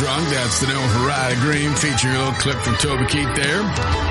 Drunk. That's the new one for Riley Green, featuring a little clip from Toby Keith there.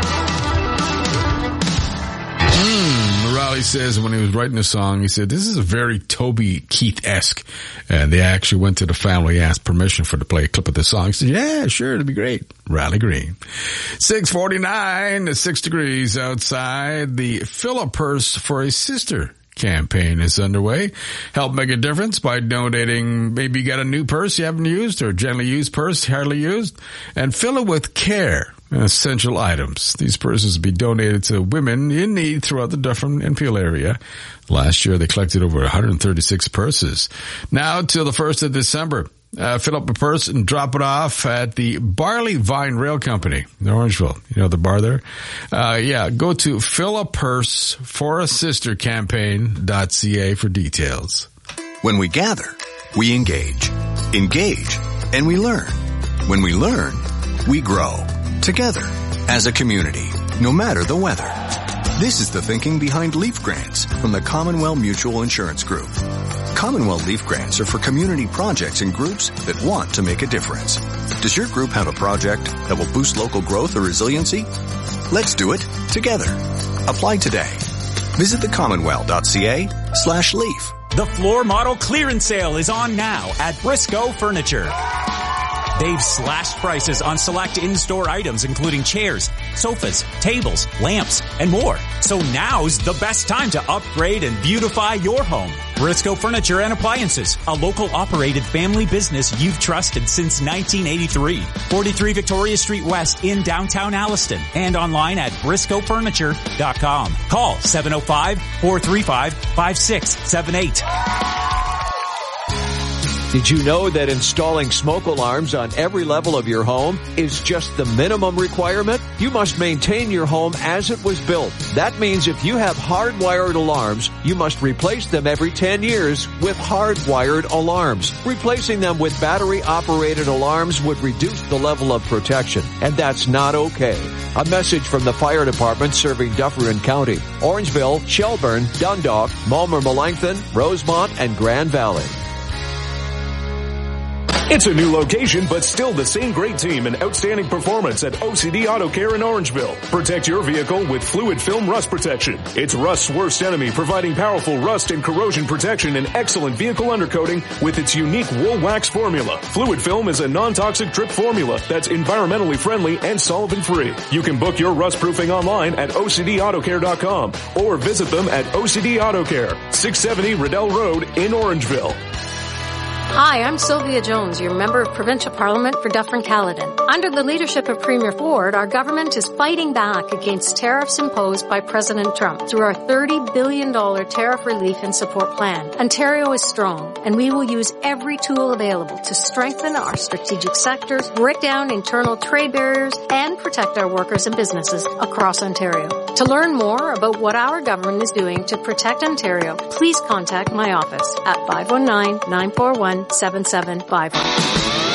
Riley says when he was writing the song, he said, this is a very Toby Keith-esque. And they actually went to the family, asked permission to play a clip of the song. He said, yeah, sure, it'd be great. Riley Green. 6:49, 6 degrees outside. The Fill a Purse for a Sister campaign is underway. Help make a difference by donating. Maybe you got a new purse you haven't used, or a gently used purse, hardly used, and fill it with care and essential items. These purses will be donated to women in need throughout the Dufferin and Peel area. Last year, they collected over 136 purses. Now till the 1st of December. Fill up a purse and drop it off at the Barley Vine Rail Company in Orangeville. You know the bar there? Go to fillapurseforasistercampaign.ca for details. When we gather, we engage, and we learn. When we learn, we grow. Together, as a community, no matter the weather. This is the thinking behind Leaf Grants from the Commonwealth Mutual Insurance Group. Commonwealth Leaf Grants are for community projects and groups that want to make a difference. Does your group have a project that will boost local growth or resiliency? Let's do it together. Apply today. Visit thecommonwealth.ca/leaf. The floor model clearance sale is on now at Briscoe Furniture. They've slashed prices on select in-store items, including chairs, sofas, tables, lamps, and more. So now's the best time to upgrade and beautify your home. Briscoe Furniture and Appliances, a local operated family business you've trusted since 1983. 43 Victoria Street West in downtown Alliston, and online at briscoefurniture.com. Call 705-435-5678. Did you know that installing smoke alarms on every level of your home is just the minimum requirement? You must maintain your home as it was built. That means if you have hardwired alarms, you must replace them every 10 years with hardwired alarms. Replacing them with battery-operated alarms would reduce the level of protection, and that's not okay. A message from the fire department serving Dufferin County, Orangeville, Shelburne, Dundalk, Mulmer-Melancthon, Rosemont, and Grand Valley. It's a new location, but still the same great team and outstanding performance at OCD Auto Care in Orangeville. Protect your vehicle with Fluid Film Rust Protection. It's rust's worst enemy, providing powerful rust and corrosion protection and excellent vehicle undercoating with its unique wool wax formula. Fluid Film is a non-toxic drip formula that's environmentally friendly and solvent-free. You can book your rust proofing online at OCDAutoCare.com or visit them at OCD Auto Care, 670 Riddell Road in Orangeville. Hi, I'm Sylvia Jones, your Member of Provincial Parliament for Dufferin-Caledon. Under the leadership of Premier Ford, our government is fighting back against tariffs imposed by President Trump through our $30 billion tariff relief and support plan. Ontario is strong, and we will use every tool available to strengthen our strategic sectors, break down internal trade barriers, and protect our workers and businesses across Ontario. To learn more about what our government is doing to protect Ontario, please contact my office at 519-941-7751.